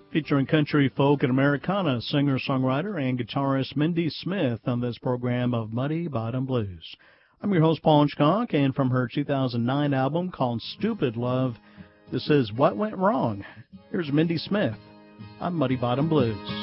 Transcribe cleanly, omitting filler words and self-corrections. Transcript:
Featuring country, folk, and Americana singer-songwriter and guitarist Mindy Smith on this program of Muddy Bottom Blues. I'm your host, Paul Schonk, and from her 2009 album called Stupid Love, this is What Went Wrong. Here's Mindy Smith on Muddy Bottom Blues.